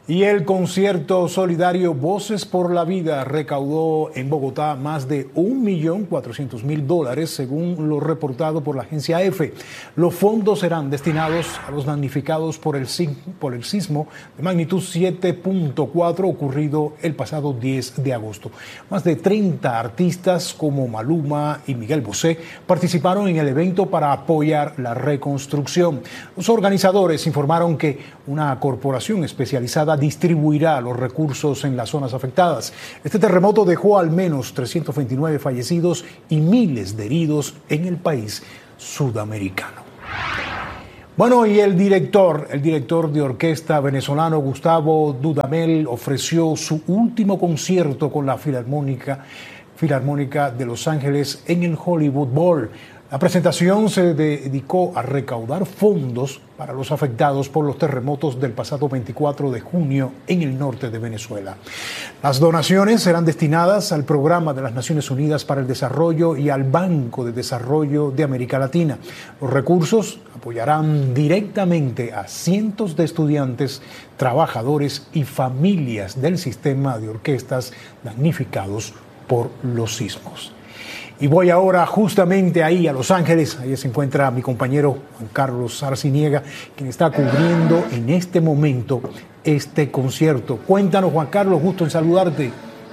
Y el concierto solidario Voces por la Vida recaudó en Bogotá más de $1.400.000, según lo reportado por la agencia EFE. Los fondos serán destinados a los damnificados por el sismo de magnitud 7.4 ocurrido el pasado 10 de agosto. Más de 30 artistas como Maluma y Miguel Bosé participaron en el evento para apoyar la reconstrucción. Los organizadores informaron que una corporación especializada distribuirá los recursos en las zonas afectadas. Este terremoto dejó al menos 329 fallecidos y miles de heridos en el país sudamericano. Bueno, y el director de orquesta venezolano Gustavo Dudamel ofreció su último concierto con la Filarmónica de Los Ángeles en el Hollywood Bowl. La presentación se dedicó a recaudar fondos para los afectados por los terremotos del pasado 24 de junio en el norte de Venezuela. Las donaciones serán destinadas al Programa de las Naciones Unidas para el Desarrollo y al Banco de Desarrollo de América Latina. Los recursos apoyarán directamente a cientos de estudiantes, trabajadores y familias del sistema de orquestas damnificados por los sismos. Y voy ahora justamente ahí a Los Ángeles. Ahí se encuentra mi compañero Juan Carlos Arciniega, quien está cubriendo en este momento este concierto. Cuéntanos, Juan Carlos, gusto en saludarte.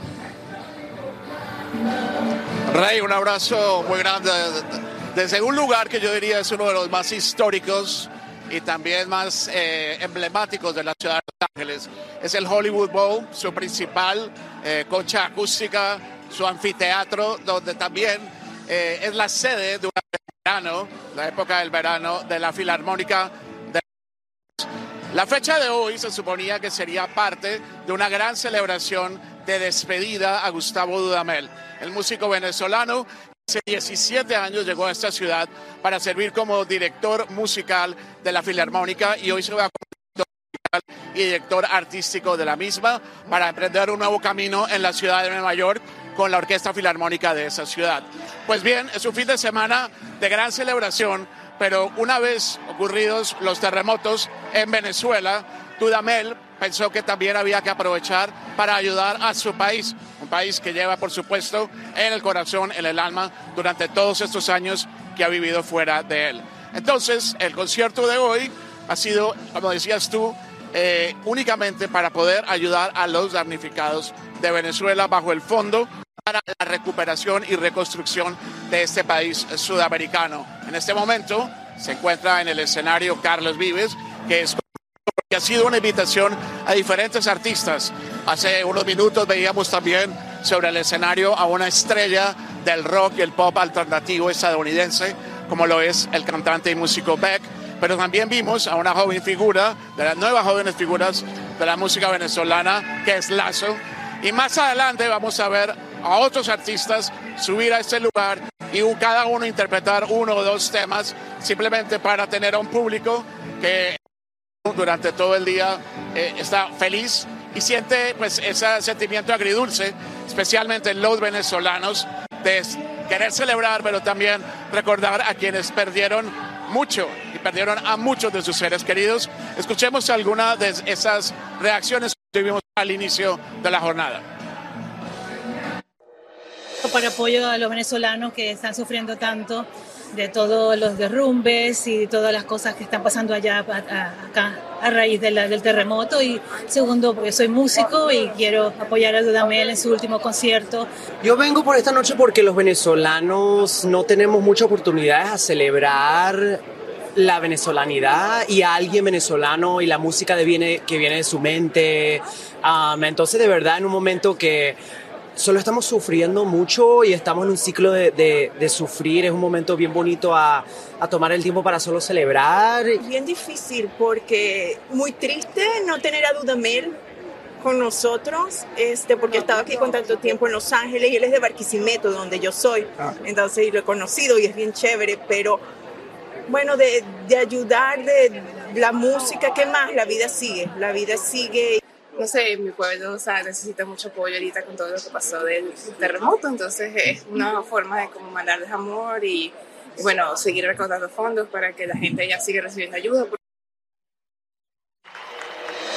Rey, un abrazo muy grande desde un lugar que yo diría es uno de los más históricos y también más emblemáticos de la ciudad de Los Ángeles. Es el Hollywood Bowl, su principal concha acústica, su anfiteatro, donde también es la sede de verano, la época del verano de la Filarmónica. La fecha de hoy se suponía que sería parte de una gran celebración de despedida a Gustavo Dudamel, el músico venezolano. Hace 17 años llegó a esta ciudad para servir como director musical de la Filarmónica y hoy se va a y director artístico de la misma para emprender un nuevo camino en la ciudad de Nueva York con la Orquesta Filarmónica de esa ciudad. Pues bien, es un fin de semana de gran celebración, pero una vez ocurridos los terremotos en Venezuela, Dudamel pensó que también había que aprovechar para ayudar a su país, un país que lleva, por supuesto, en el corazón, en el alma, durante todos estos años que ha vivido fuera de él. Entonces, el concierto de hoy ha sido, como decías tú, únicamente para poder ayudar a los damnificados de Venezuela bajo el fondo para la recuperación y reconstrucción de este país sudamericano. En este momento se encuentra en el escenario Carlos Vives, que ha sido una invitación a diferentes artistas. Hace unos minutos veíamos también sobre el escenario a una estrella del rock y el pop alternativo estadounidense, como lo es el cantante y músico Beck, pero también vimos a una joven figura, de las nuevas jóvenes figuras de la música venezolana, que es Lazo. Y más adelante vamos a ver a otros artistas subir a este lugar y cada uno interpretar uno o dos temas, simplemente para tener a un público que durante todo el día está feliz y siente pues ese sentimiento agridulce, especialmente en los venezolanos, de querer celebrar, pero también recordar a quienes perdieron mucho y perdieron a muchos de sus seres queridos. Escuchemos alguna de esas reacciones que tuvimos al inicio de la jornada. Para apoyo a los venezolanos que están sufriendo tanto de todos los derrumbes y todas las cosas que están pasando allá acá a raíz del terremoto. Y segundo, porque soy músico y quiero apoyar a Dudamel en su último concierto. Yo vengo por esta noche porque los venezolanos no tenemos muchas oportunidades a celebrar la venezolanidad y a alguien venezolano y la música que viene de su mente. Entonces, de verdad, en un momento que solo estamos sufriendo mucho y estamos en un ciclo de sufrir, es un momento bien bonito a tomar el tiempo para solo celebrar. Bien difícil porque muy triste no tener a Dudamel con nosotros, porque he estado aquí con tanto tiempo en Los Ángeles y él es de Barquisimeto, donde yo soy, entonces lo he conocido y es bien chévere, pero bueno, de ayudar, de la música, ¿qué más? La vida sigue. No sé, mi pueblo necesita mucho apoyo ahorita con todo lo que pasó del terremoto, entonces es una forma de como mandarles amor y bueno, seguir recaudando fondos para que la gente ya siga recibiendo ayuda.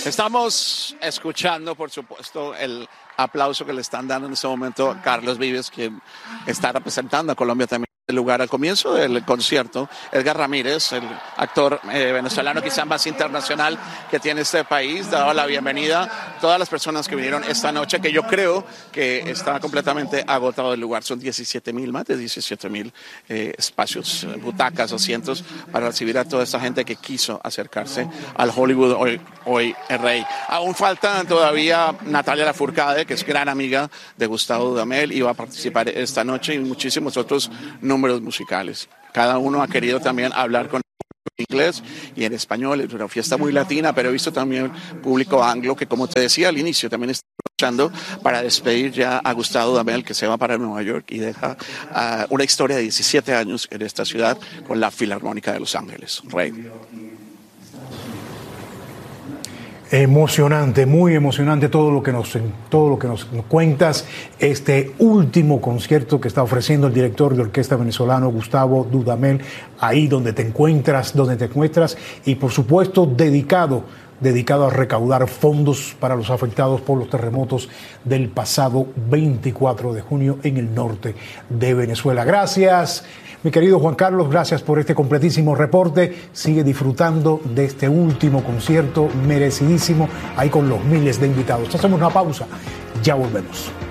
Estamos escuchando, por supuesto, el aplauso que le están dando en este momento a Carlos Vives, quien está representando a Colombia también en el lugar al comienzo del concierto. Edgar Ramírez, el actor venezolano quizá más internacional que tiene este país, daba la bienvenida a todas las personas que vinieron esta noche, que yo creo que está completamente agotado el lugar. Son 17,000, más de 17,000 espacios, butacas, asientos para recibir a toda esta gente que quiso acercarse al Hollywood hoy el Rey. Aún falta todavía Natalia Lafourcade, que es gran amiga de Gustavo Dudamel y va a participar esta noche, y muchísimos otros números musicales. Cada uno ha querido también hablar con inglés y en español. Es una fiesta muy latina, pero he visto también público anglo que, como te decía al inicio, también está luchando para despedir ya a Gustavo Dudamel, que se va para Nueva York y deja una historia de 17 años en esta ciudad con la Filarmónica de Los Ángeles. Rey. Emocionante, muy emocionante todo lo que nos cuentas. Este último concierto que está ofreciendo el director de orquesta venezolano Gustavo Dudamel, ahí donde te encuentras, y por supuesto dedicado a recaudar fondos para los afectados por los terremotos del pasado 24 de junio en el norte de Venezuela. Gracias, mi querido Juan Carlos, gracias por este completísimo reporte. Sigue disfrutando de este último concierto merecidísimo, ahí con los miles de invitados. Hacemos una pausa, ya volvemos.